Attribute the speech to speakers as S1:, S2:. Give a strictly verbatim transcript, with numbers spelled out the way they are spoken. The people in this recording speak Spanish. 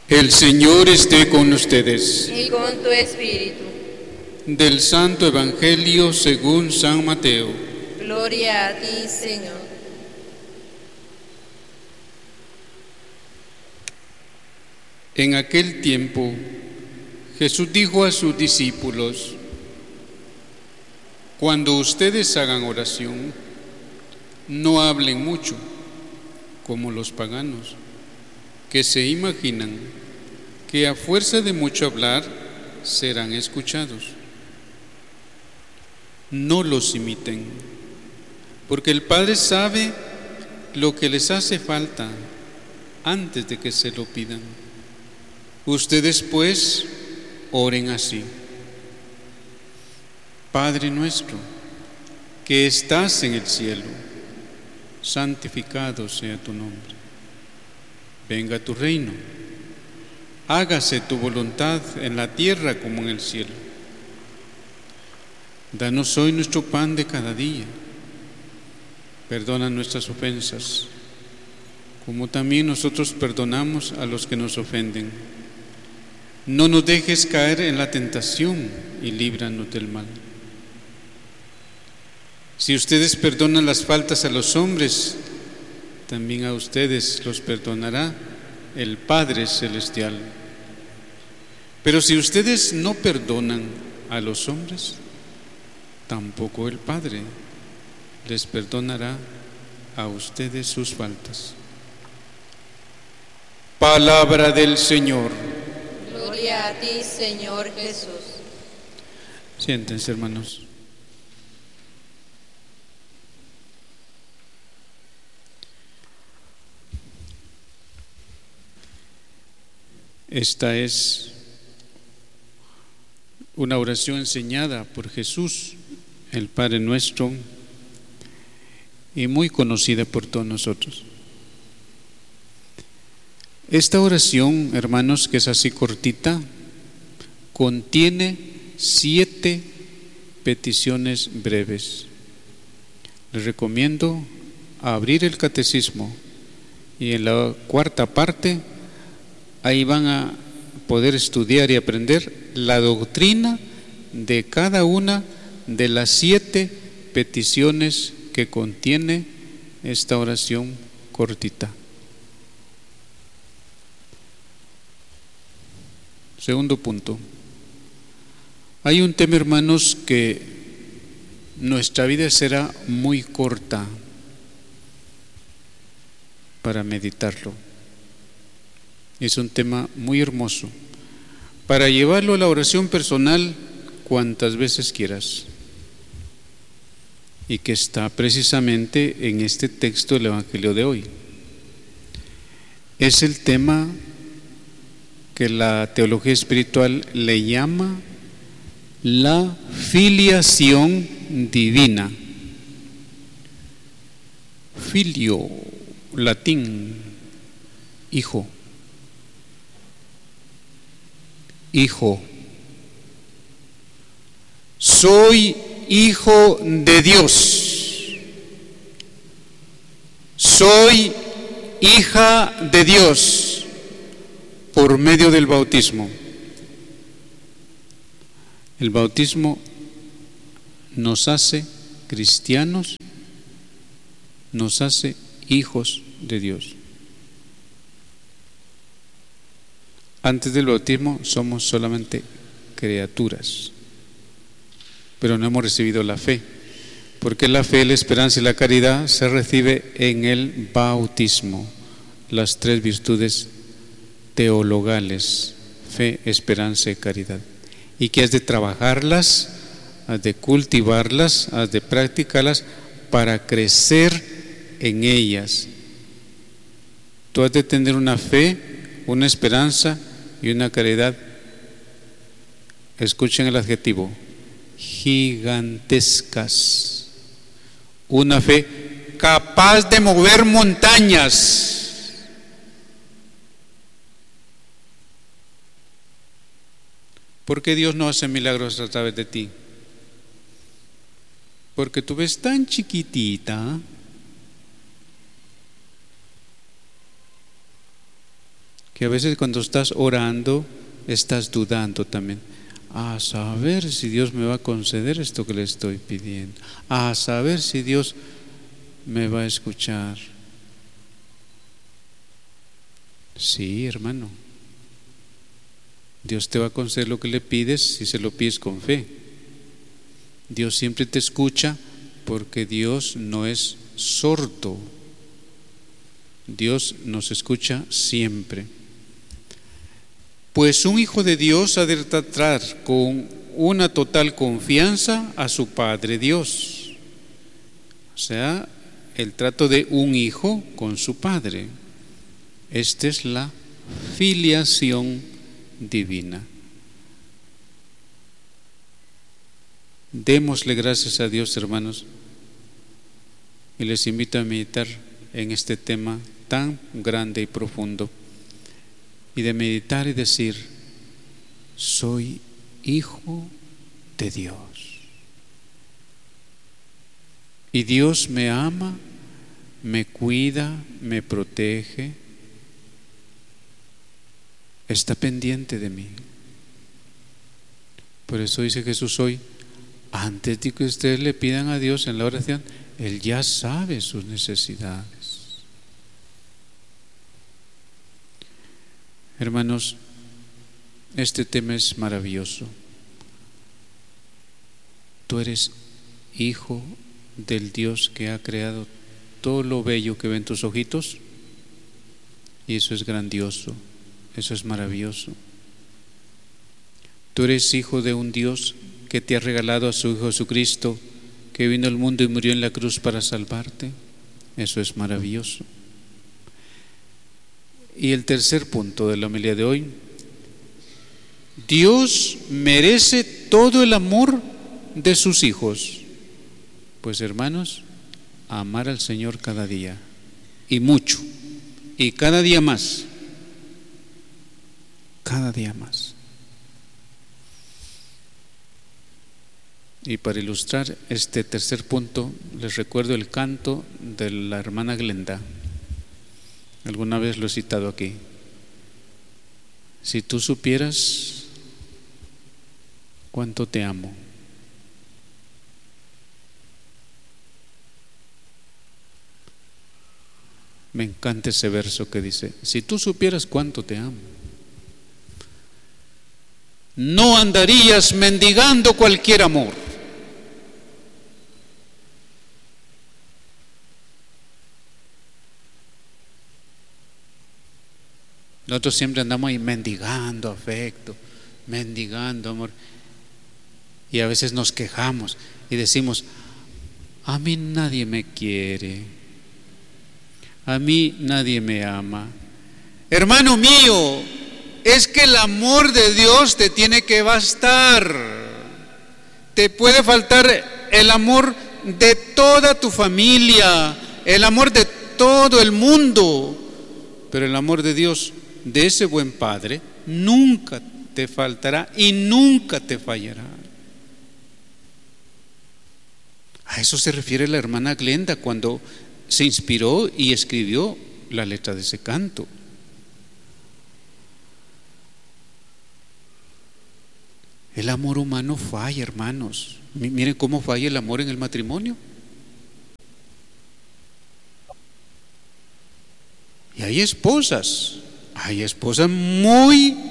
S1: El Señor esté con ustedes.
S2: Y con tu espíritu.
S1: Del Santo Evangelio según San Mateo.
S2: Gloria a ti, Señor.
S1: En aquel tiempo, Jesús dijo a sus discípulos: cuando ustedes hagan oración, no hablen mucho, como los paganos, que se imaginan que a fuerza de mucho hablar serán escuchados. No los imiten, porque el Padre sabe lo que les hace falta antes de que se lo pidan. Ustedes pues oren así: Padre nuestro, que estás en el cielo, santificado sea tu nombre. Venga tu reino. Hágase tu voluntad en la tierra como en el cielo. Danos hoy nuestro pan de cada día. Perdona nuestras ofensas, como también nosotros perdonamos a los que nos ofenden. No nos dejes caer en la tentación y líbranos del mal. Si ustedes perdonan las faltas a los hombres, también a ustedes los perdonará el Padre Celestial. Pero si ustedes no perdonan a los hombres, tampoco el Padre les perdonará a ustedes sus faltas. Palabra del Señor.
S2: Gloria a ti, Señor Jesús.
S1: Siéntense, hermanos. Esta es una oración enseñada por Jesús, el Padre Nuestro, y muy conocida por todos nosotros. Esta oración, hermanos, que es así cortita, contiene siete peticiones breves. Les recomiendo abrir el catecismo y en la cuarta parte ahí van a poder estudiar y aprender la doctrina de cada una de las siete peticiones que contiene esta oración cortita. Segundo punto. Hay un tema, hermanos, que nuestra vida será muy corta para meditarlo. Es un tema muy hermoso para llevarlo a la oración personal cuantas veces quieras, y que está precisamente en este texto del Evangelio de hoy. Es el tema que la teología espiritual le llama la filiación divina. Filio, latín, hijo. Hijo. Soy hijo de Dios. Soy hija de Dios por medio del bautismo. El bautismo nos hace cristianos, nos hace hijos de Dios. Antes del bautismo somos solamente criaturas, pero no hemos recibido la fe, porque la fe, la esperanza y la caridad se recibe en el bautismo, las tres virtudes teologales: fe, esperanza y caridad, y que has de trabajarlas, has de cultivarlas, has de practicarlas para crecer en ellas. Tú has de tener una fe, una esperanza y una caridad, escuchen el adjetivo, gigantescas. Una fe capaz de mover montañas. ¿Por qué Dios no hace milagros a través de ti? Porque tú ves tan chiquitita que a veces cuando estás orando estás dudando también. A saber si Dios me va a conceder esto que le estoy pidiendo. A saber si Dios me va a escuchar. Sí, hermano. Dios te va a conceder lo que le pides si se lo pides con fe. Dios siempre te escucha porque Dios no es sordo. Dios nos escucha siempre. Pues un hijo de Dios ha de tratar con una total confianza a su Padre Dios. O sea, el trato de un hijo con su Padre. Esta es la filiación divina. Démosle gracias a Dios, hermanos, y les invito a meditar en este tema tan grande y profundo, y de meditar y decir: soy hijo de Dios, y Dios me ama, me cuida, me protege, está pendiente de mí. Por eso dice Jesús hoy: antes de que ustedes le pidan a Dios en la oración, Él ya sabe sus necesidades. Hermanos, este tema es maravilloso. Tú eres hijo del Dios que ha creado todo lo bello que ven tus ojitos, y eso es grandioso, eso es maravilloso. Tú eres hijo de un Dios que te ha regalado a su Hijo Jesucristo, que vino al mundo y murió en la cruz para salvarte. Eso es maravilloso. Y el tercer punto de la homilía de hoy: Dios merece todo el amor de sus hijos. Pues, hermanos, amar al Señor cada día, y mucho, y cada día más, cada día más. Y para ilustrar este tercer punto, les recuerdo el canto de la hermana Glenda. Alguna vez lo he citado aquí. Si tú supieras cuánto te amo. Me encanta ese verso que dice: si tú supieras cuánto te amo, no andarías mendigando cualquier amor. Nosotros siempre andamos ahí mendigando afecto, mendigando amor, y a veces nos quejamos y decimos: a mí nadie me quiere, a mí nadie me ama. Hermano mío, es que el amor de Dios te tiene que bastar. Te puede faltar el amor de toda tu familia, el amor de todo el mundo, pero el amor de Dios, de ese buen Padre, nunca te faltará y nunca te fallará. A eso se refiere la hermana Glenda cuando se inspiró y escribió la letra de ese canto. El amor humano falla, hermanos. Miren cómo falla el amor en el matrimonio. Y hay esposas, hay esposas muy